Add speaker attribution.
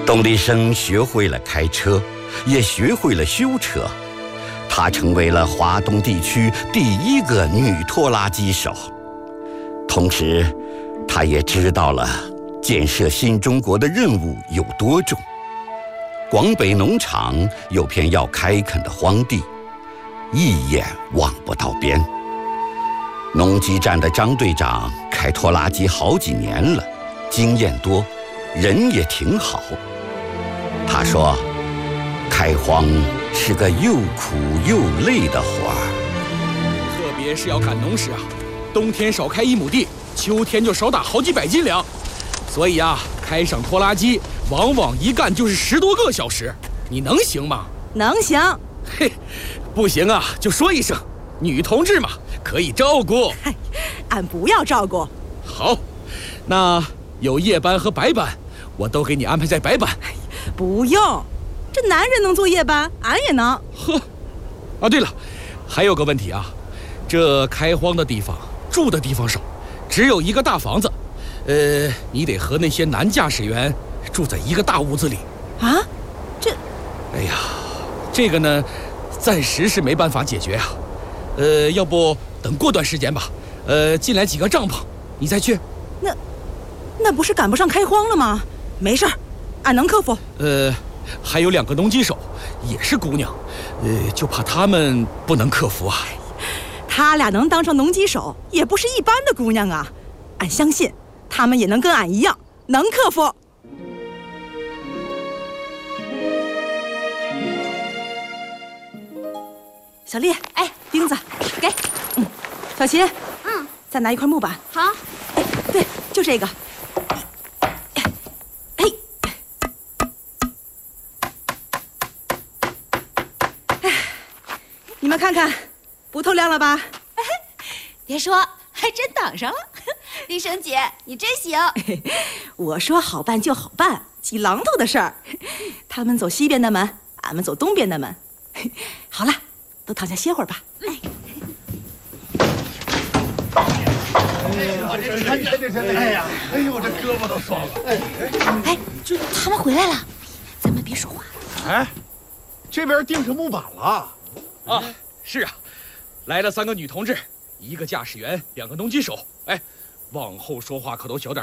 Speaker 1: 董立生学会了开车，也学会了修车，她成为了华东地区第一个女拖拉机手。同时，她也知道了建设新中国的任务有多重。广北农场有片要开垦的荒地，一眼望不到边。农机站的张队长开拖拉机好几年了，经验多，人也挺好。他说，开荒是个又苦又累的活儿，
Speaker 2: 特别是要赶农时啊，冬天少开1亩地，秋天就少打好几百斤粮，所以啊，开上拖拉机往往一干就是10多个小时。你能行吗？
Speaker 3: 能行。
Speaker 2: 嘿，不行啊就说一声，女同志嘛，可以照顾。
Speaker 3: 嗨，俺不要照顾。
Speaker 2: 好，那有夜班和白班，我都给你安排在白班。
Speaker 3: 不用，这男人能做夜班，俺也能。
Speaker 2: 呵，啊，对了，还有个问题啊，这开荒的地方住的地方少，只有一个大房子，你得和那些男驾驶员住在一个大屋子里。
Speaker 3: 啊？
Speaker 2: 哎呀，这个呢，暂时是没办法解决啊。要不等过段时间吧，进来几个帐篷，你再去。
Speaker 3: 那不是赶不上开荒了吗？没事儿，俺能克服。
Speaker 2: 还有2个农机手，也是姑娘，就怕她们不能克服啊。
Speaker 3: 他俩能当上农机手，也不是一般的姑娘啊。俺相信，她们也能跟俺一样，能克服。小丽，
Speaker 4: 哎，
Speaker 3: 钉子，
Speaker 4: 给。
Speaker 3: 小琴，再拿一块木板。
Speaker 4: 好。
Speaker 3: 对，就这个。你们看看，不透亮了吧？
Speaker 4: 别说，还真挡上了。丽生姐，你真行。
Speaker 3: 我说好办就好办，挤榔头的事儿。他们走西边的门，俺们走东边的门。好了，都躺下歇会儿吧。
Speaker 5: 哎呦，这胳膊都酸了。
Speaker 4: 哎，他们回来了，咱们别说话。
Speaker 5: 哎，这边钉上木板了。
Speaker 2: 啊，是啊，来了3个女同志，1个驾驶员，2个农机手。哎，往后说话可都小点